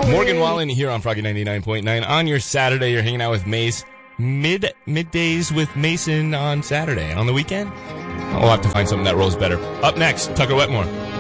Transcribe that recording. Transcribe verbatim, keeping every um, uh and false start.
Morgan Wallen here on Froggy ninety-nine point nine. On your Saturday, you're hanging out with Mace. Mid middays with Mason on Saturday. On the weekend, we'll have to find something that rolls better. Up next, Tucker Wetmore.